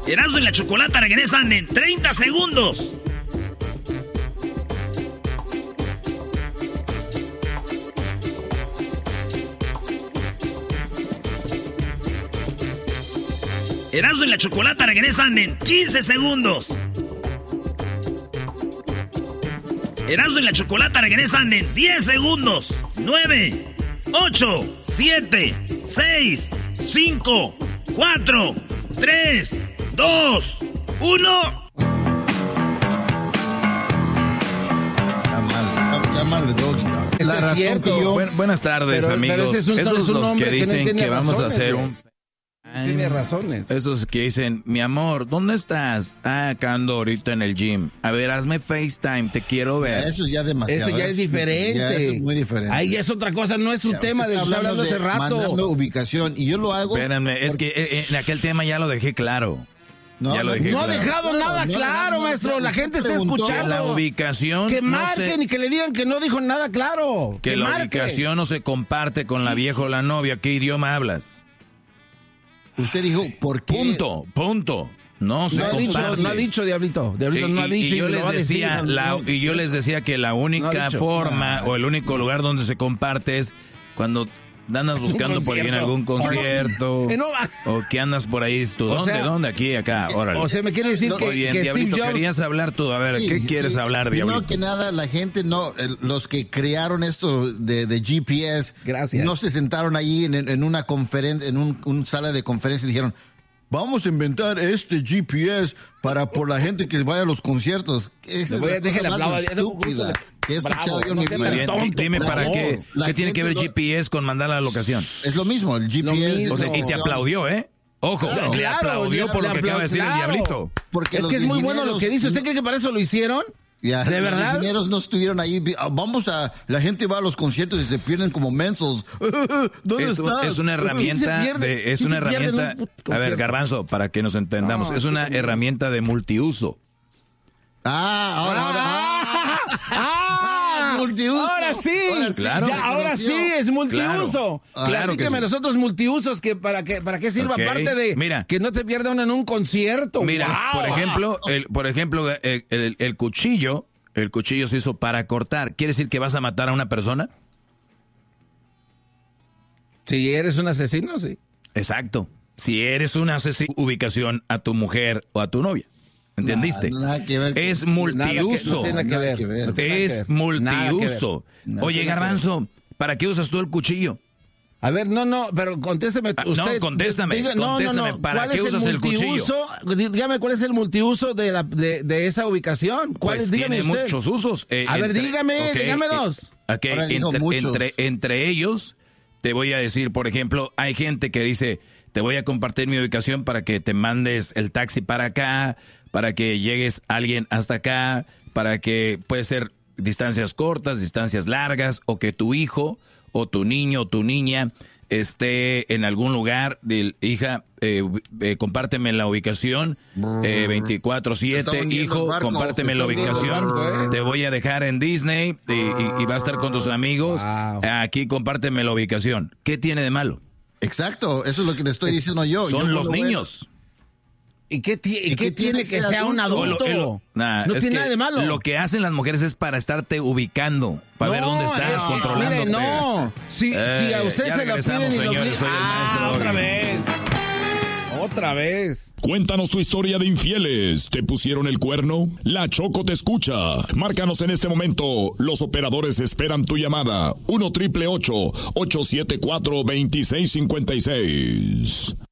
Erasmo y la Chocolata regresan en 30 segundos. Erasmo y la Chocolata regresan en 15 segundos. Erasmo y la Chocolata regresan en 10 segundos. 9, 8, 7, 6, 5, 4, 3, 2, 1. Está mal, Doggy. La razón cierto. que yo... Buenas tardes, amigos. Pero esos es un los que hombre dicen no que vamos a razones, hacer güey. un... Tiene razones. Esos que dicen, mi amor, ¿dónde estás? Acá ando ahorita en el gym. A ver, hazme FaceTime, te quiero ver. Eso ya es demasiado. Eso ya es diferente. Ya eso es muy diferente. Ahí es otra cosa, no es un tema de que está hablando hace rato. Mandando ubicación, y yo lo hago... Espérenme, es que en aquel tema ya lo dejé claro. Ya lo dejé No ha claro. dejado nada claro, maestro. La gente está escuchando. La ubicación... Que no marquen se- y que le digan que no dijo nada claro. Que la marquen. ubicación no se comparte con la vieja o la novia. ¿Qué idioma hablas? Usted dijo, ¿por qué? Punto. No se No ha comparte. dicho, no ha dicho, Diablito. Diablito no ha dicho. Y yo lo les va a decir, decía, no. y yo les decía que la No única ha dicho. forma o el único lugar donde se comparte es cuando andas buscando por ahí en algún concierto No va. o que andas por ahí. ¿Tú O dónde? sea, ¿Dónde? Aquí, acá. Órale. O sea, me quiere decir Muy bien, que Steve Diablito, Jobs... querías hablar tú. A ver, Sí, ¿qué quieres sí. hablar, Primero Diablito? que nada, la gente los que crearon esto de GPS, Gracias. no se sentaron ahí en una conferencia, en un sala de conferencia y dijeron, vamos a inventar este GPS por la gente que vaya a los conciertos. Esa es la Déjale cosa más hablar. estúpida que he escuchado yo en mi no sea Muy vida. bien, tonto, dime por para favor. qué. La ¿Qué tiene que ver gente GPS con mandar la locación? Es lo mismo, el GPS. mismo. O sea, y te aplaudió, ¿eh? Ojo, Claro, le aplaudió por lo que acaba de decir el Diablito. Porque Es los que es muy bueno lo que dice. ¿Usted ingenieros- cree que para eso lo hicieron? Ya, ¿De verdad? Los ingenieros no estuvieron ahí. La gente va a los conciertos y se pierden como mensos. ¿Dónde estás? Es una herramienta ¿Quién se pierde? es ¿Quién una se pierde en un herramienta. puto A ver, concierto? Garbanzo, para que nos entendamos, es una herramienta de multiuso. Multiuso. Ahora sí. Claro. Ahora sí es multiuso. Claro que Platíqueme sí. los otros multiusos que para qué sirva, Ok. aparte de Mira. que no te pierda uno en un concierto. Mira, ¡Wow! por ejemplo, el cuchillo se hizo para cortar. ¿Quiere decir que vas a matar a una persona? Si eres un asesino, sí. Exacto. Si eres un asesino, ubicación a tu mujer o a tu novia. ¿Entendiste? Nada que ver. Es Sí, multiuso. No tiene Nada que que ver. ver. No tiene nada que Es ver. Nada que ver. multiuso. Nada Oye, tiene que Garbanzo, ¿para qué usas tú el cuchillo? A ver, no, pero contésteme usted. no, contéstame. ¿Para ¿Cuál qué es usas el cuchillo? multiuso? Dígame cuál es el multiuso de esa ubicación. ¿Cuál Pues es? Dígame tiene usted. muchos usos. A ver, dígame dos. Ok, Ahora dijo muchos. entre ellos, te voy a decir, por ejemplo, hay gente que dice, te voy a compartir mi ubicación para que te mandes el taxi para acá, para que llegues alguien hasta acá, para que puede ser distancias cortas, distancias largas, o que tu hijo o tu niño o tu niña esté en algún lugar, hija, compárteme la ubicación, Se 24/7, está hundiendo hijo, el barco, compárteme se la está hundiendo el ubicación, barco, ¿eh? te voy a dejar en Disney y va a estar con tus amigos, Wow. aquí compárteme la ubicación. ¿Qué tiene de malo? Exacto, eso es lo que le estoy diciendo yo. Son Yo los cuando niños. ¿Y qué tiene que sea un adulto? Nah, no es tiene que nada de malo. Lo que hacen las mujeres es para estarte ubicando, para ver dónde estás, controlándote. Mire, no. Si a usted ya se lo regresamos, piden y lo señores, soy el maestro otra Doggy. vez. Otra vez. Cuéntanos tu historia de infieles. ¿Te pusieron el cuerno? La Choco te escucha. Márcanos en este momento. Los operadores esperan tu llamada. 1-888-874-2656.